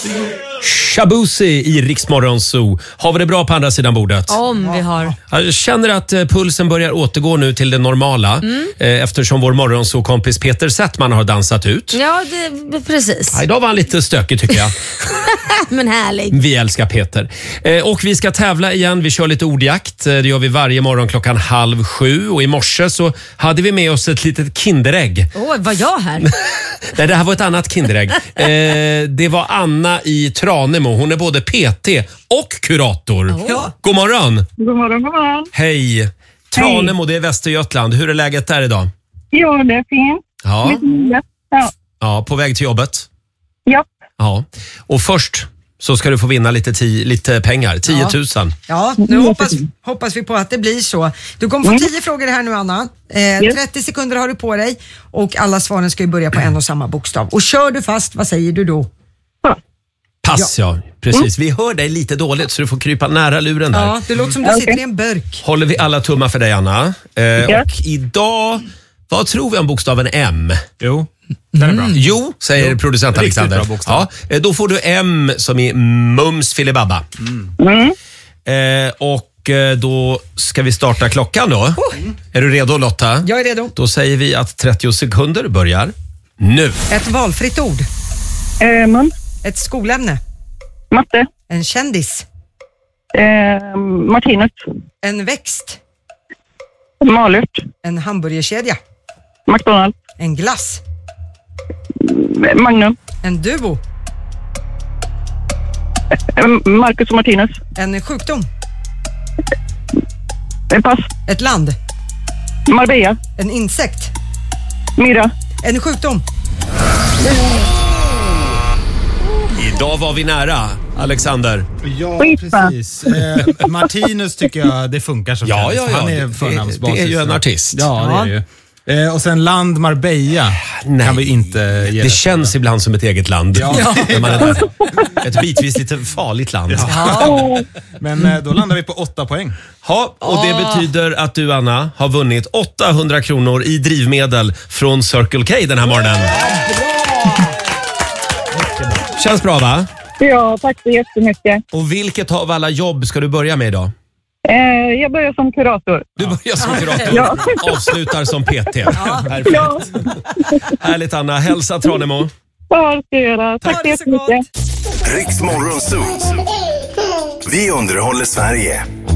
Shabuzi i Rix Morgon Zoo. Har vi det bra på andra sidan bordet? Om vi har. Jag känner att pulsen börjar återgå nu till det normala eftersom vår morgonzoo-kompis Peter Settman har dansat ut. Ja, precis. Ja, idag var han lite stökig tycker jag. Men härligt. Vi älskar Peter. Och vi ska tävla igen. Vi kör lite ordjakt. Det gör vi varje morgon 6:30. Och i morse så hade vi med oss ett litet kinderägg. Var jag här? Nej, det här var ett annat kinderägg. Det var Anna i Tranemo. Hon är både PT och kurator. Ja. God morgon. God morgon, god morgon. Hej. Tranemo, det är Västergötland. Hur är läget där idag? Jo, det är fint. Ja. Ja. Ja, på väg till jobbet? Ja. Ja. Och först så ska du få vinna lite pengar. 10 000. Ja, nu hoppas vi på att det blir så. Du kommer få 10 frågor här nu, Anna. 30 sekunder har du på dig och alla svaren ska ju börja på en och samma bokstav. Och kör du fast, vad säger du då? Pass, ja. Precis. Vi hör dig lite dåligt så du får krypa nära luren där. Ja, det låter som du sitter i en burk. Håller vi alla tummar för dig, Anna. Och idag, vad tror vi om bokstaven M? Jo, den är bra. Jo, säger producent Alexander. Riktigt bra bokstav. Ja, då får du M som i Mums filibabba. Och då ska vi starta klockan då. Är du redo, Lotta? Jag är redo. Då säger vi att 30 sekunder börjar nu. Ett valfritt ord. Mun. Ett skolämne. Matte. En kändis. Martinus. En växt. Malört. En hamburgerkedja. McDonald's. En glass. Magnum. En duo. Marcus och Martinus. En sjukdom. Pass. Ett land. Marbella. En insekt. Mira. En sjukdom. Idag var vi nära, Alexander. Ja, precis. Martinus tycker jag det funkar som Ja. Han är förnamnsbasis. Det är ju en artist. Ja, det är det ju. Och sen land Marbella kan vi inte ge det känns ibland som ett eget land. Ja. När man är där. Ett bitvis lite farligt land. Ja. Men då landar vi på 8 poäng. Ja, och det betyder att du, Anna, har vunnit 800 kronor i drivmedel från Circle K den här morgonen. Känns bra, va? Ja, tack så jättemycket. Och vilket av alla jobb ska du börja med idag? Jag börjar som kurator. Du börjar som kurator, Ja. avslutar som PT. Perfekt. Ja. Härligt, Anna. Hälsa Tranemo. Ja, det ska jag göra. Tack så det så gott. jättemycket. Rix Morgon Zoo. Vi underhåller Sverige.